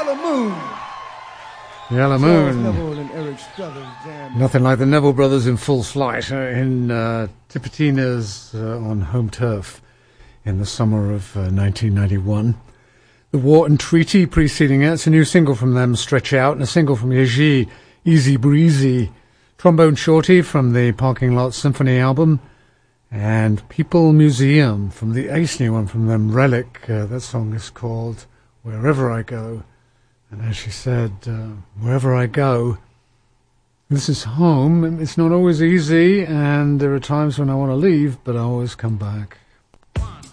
Yellow Moon. Yellow Charles Moon. Neville and Eric Struthers jam. Nothing like the Neville Brothers in full flight in Tipitina's on home turf in the summer of 1991. The Wharton Treaty preceding it. It's a new single from them, Stretch Out, and a single from Yeji, Easy Breezy. Trombone Shorty from the Parking Lot Symphony album. And People Museum from the ace new one from them, Relic. That song is called Wherever I Go. And as she said, wherever I go, this is home. It's not always easy, and there are times when I want to leave, but I always come back.